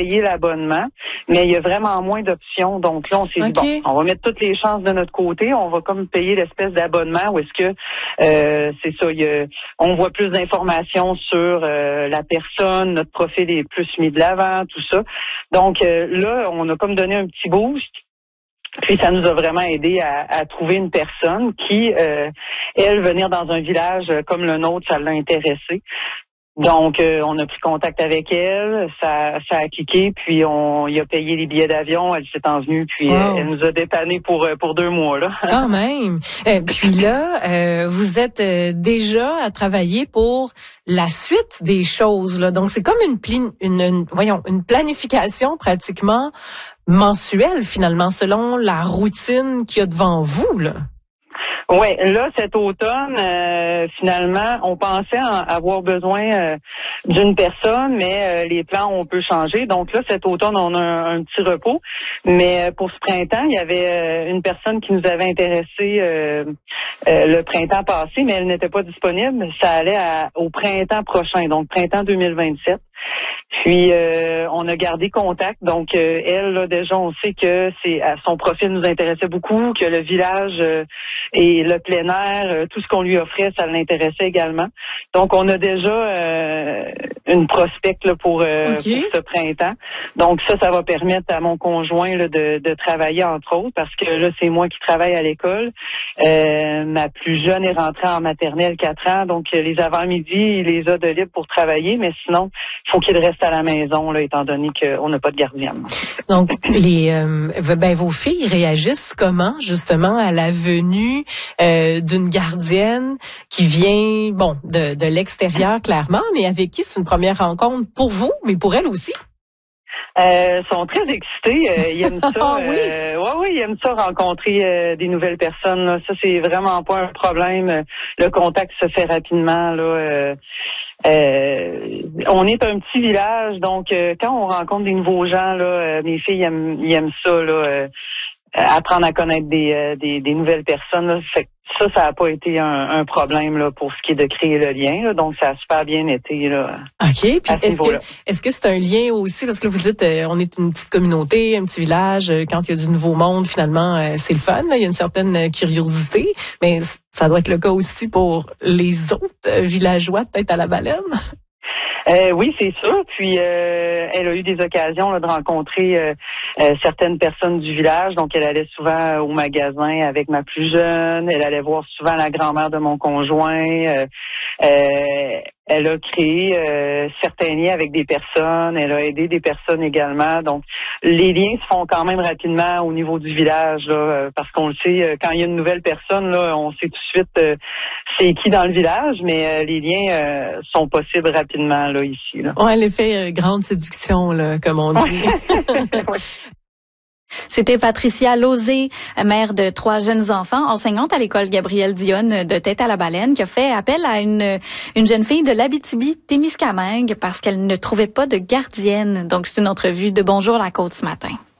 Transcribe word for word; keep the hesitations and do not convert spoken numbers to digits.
payer l'abonnement, mais il y a vraiment moins d'options. Donc là, on s'est okay. dit, bon, on va mettre toutes les chances de notre côté. On va comme payer l'espèce d'abonnement où est-ce que, euh, c'est ça, il y a, on voit plus d'informations sur euh, la personne, notre profil est plus mis de l'avant, tout ça. Donc euh, là, on a comme donné un petit boost. Puis ça nous a vraiment aidé à, à trouver une personne qui, euh, elle, venir dans un village comme le nôtre, ça l'a intéressée. Donc, euh, on a pris contact avec elle, ça, ça a cliqué, puis on y a payé les billets d'avion, elle s'est envenue, puis wow. euh, elle nous a dépanné pour pour deux mois là. Quand même. Euh, puis là, euh, vous êtes euh, déjà à travailler pour la suite des choses là. Donc c'est comme une, pli- une, une voyons une planification pratiquement mensuelle finalement selon la routine qu'il y a devant vous là. Oui, là, cet automne, euh, finalement, on pensait en avoir besoin euh, d'une personne, mais euh, les plans ont peu changé. Donc là, cet automne, on a un, un petit repos. Mais euh, pour ce printemps, il y avait euh, une personne qui nous avait intéressé euh, euh, le printemps passé, mais elle n'était pas disponible. Ça allait à, au printemps prochain, donc printemps deux mille vingt-sept. Puis euh, on a gardé contact. Donc euh, elle, là, déjà, on sait que c'est son profil nous intéressait beaucoup, que le village euh, et le plein air, euh, tout ce qu'on lui offrait, ça l'intéressait également. Donc on a déjà euh, une prospecte là, pour, euh, okay. pour ce printemps. Donc ça, ça va permettre à mon conjoint là, de, de travailler entre autres, parce que là, c'est moi qui travaille à l'école. Euh, ma plus jeune est rentrée en maternelle quatre ans, donc les avant-midi, il les a de libre pour travailler, mais sinon, il faut qu'il reste à la maison, là, étant donné qu'on n'a pas de gardienne. Donc, les, euh, ben, vos filles réagissent comment, justement, à la venue euh, d'une gardienne qui vient, bon, de, de l'extérieur, clairement, mais avec qui c'est une première rencontre pour vous, mais pour elle aussi? Euh, sont très excités. Euh, ils aiment ça. Ah oui? Euh, ouais, oui, ils aiment ça rencontrer euh, des nouvelles personnes. Là. Ça, c'est vraiment pas un problème. Le contact se fait rapidement. Là. Euh, euh, on est un petit village, donc euh, quand on rencontre des nouveaux gens, là, euh, mes filles aiment, ils aiment ça. Là, euh, apprendre à connaître des, euh, des, des nouvelles personnes. Là. Fait ça, ça n'a pas été un, un problème là, pour ce qui est de créer le lien. Là. Donc, ça a super bien été. Là, OK. Puis est-ce que, est-ce que c'est un lien aussi, parce que là, vous dites, euh, on est une petite communauté, un petit village, euh, quand il y a du nouveau monde, finalement, euh, c'est le fun. Là, il y a une certaine euh, curiosité, mais ça doit être le cas aussi pour les autres euh, villageois, peut-être à la baleine. Euh, oui, c'est sûr. Puis euh, elle a eu des occasions là, de rencontrer euh, euh, certaines personnes du village. Donc, elle allait souvent au magasin avec ma plus jeune. Elle allait voir souvent la grand-mère de mon conjoint. Euh, euh, elle a créé euh, certains liens avec des personnes. Elle a aidé des personnes également. Donc, les liens se font quand même rapidement au niveau du village, là, parce qu'on le sait, quand il y a une nouvelle personne, là, on sait tout de suite euh, c'est qui dans le village, mais euh, les liens euh, sont possibles rapidement là ici. Là. Ouais, l'effet euh, grande séduction, là, comme on dit. Ouais. C'était Patricia Lauzé, mère de trois jeunes enfants, enseignante à l'école Gabrielle Dionne de Tête-à-la-Baleine, qui a fait appel à une, une jeune fille de l'Abitibi-Témiscamingue parce qu'elle ne trouvait pas de gardienne. Donc, c'est une entrevue de Bonjour la Côte ce matin.